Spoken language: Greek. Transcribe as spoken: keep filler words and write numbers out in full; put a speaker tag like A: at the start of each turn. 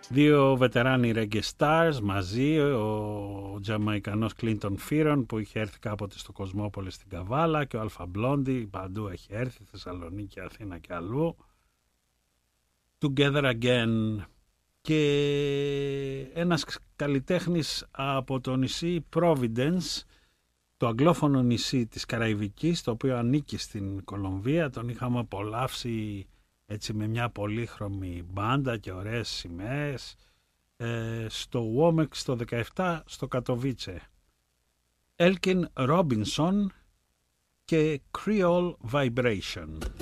A: Δύο βετεράνοι reggae stars μαζί, ο Τζαμαϊκανός Clinton Fearon που είχε έρθει κάποτε στο Κοσμόπολη στην Καβάλα και ο Alpha Blondy παντού έχει έρθει, Θεσσαλονίκη, Αθήνα και αλλού. Together Again. Και ένας καλλιτέχνης από το νησί Providence, το αγγλόφωνο νησί της Καραϊβικής, το οποίο ανήκει στην Κολομβία. Τον είχαμε απολαύσει έτσι με μια πολύχρωμη μπάντα και ωραίες σημαίες ε, στο Womex το δεκαεπτά στο Κατοβίτσε. Elkin Robinson και Creole Vibration.